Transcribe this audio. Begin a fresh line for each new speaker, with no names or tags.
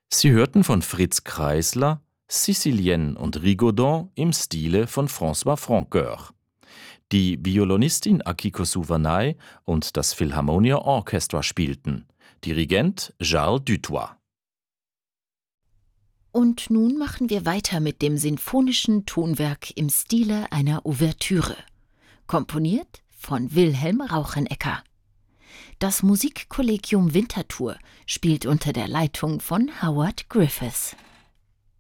Sie hörten von Fritz Kreisler Sicilienne und Rigaudon im Stile von François Francoeur. Die Violinistin Akiko Suvanay und das Philharmonia Orchestra spielten. Dirigent Charles Dutoit.
Und nun machen wir weiter mit dem sinfonischen Tonwerk im Stile einer Ouvertüre. Komponiert von Wilhelm Rauchenecker. Das Musikkollegium Winterthur spielt unter der Leitung von Howard Griffiths.